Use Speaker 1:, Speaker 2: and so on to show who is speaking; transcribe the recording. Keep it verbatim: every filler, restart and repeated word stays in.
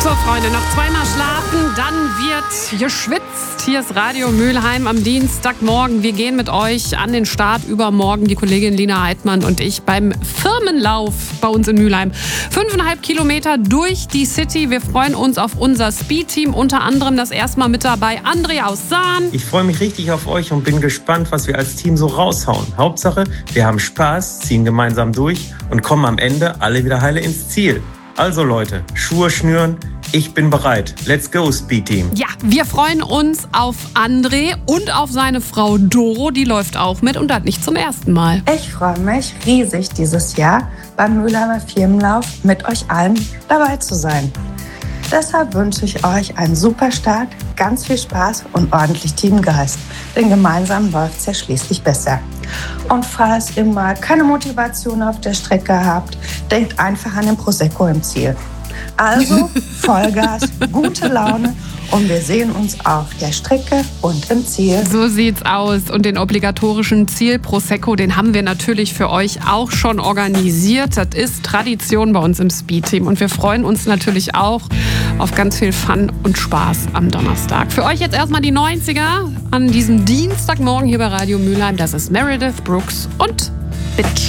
Speaker 1: So, Freunde, noch zweimal schlafen, dann wird geschwitzt. Hier ist Radio Mülheim am Dienstagmorgen. Wir gehen mit euch an den Start übermorgen, die Kollegin Lina Heidmann und ich, beim Firmenlauf bei uns in Mülheim. Fünfeinhalb Kilometer durch die City. Wir freuen uns auf unser Speed-Team, unter anderem das erste Mal mit dabei André aus Sahn.
Speaker 2: Ich freue mich richtig auf euch und bin gespannt, was wir als Team so raushauen. Hauptsache, wir haben Spaß, ziehen gemeinsam durch und kommen am Ende alle wieder heile ins Ziel. Also Leute, Schuhe schnüren, ich bin bereit. Let's go, Speed Team.
Speaker 1: Ja, wir freuen uns auf André und auf seine Frau Doro. Die läuft auch mit und das nicht zum ersten Mal.
Speaker 3: Ich freue mich riesig, dieses Jahr beim Mülheimer Firmenlauf mit euch allen dabei zu sein. Deshalb wünsche ich euch einen super Start, ganz viel Spaß und ordentlich Teamgeist. Denn gemeinsam läuft es ja schließlich besser. Und falls ihr mal keine Motivation auf der Strecke habt, denkt einfach an den Prosecco im Ziel. Also Vollgas, gute Laune und wir sehen uns auf der Strecke und im Ziel.
Speaker 1: So sieht's aus. Und den obligatorischen Ziel Prosecco, den haben wir natürlich für euch auch schon organisiert. Das ist Tradition bei uns im Speed-Team. Und wir freuen uns natürlich auch auf ganz viel Fun und Spaß am Donnerstag. Für euch jetzt erstmal die neunziger an diesem Dienstagmorgen hier bei Radio Mülheim. Das ist Meredith Brooks und Bitch.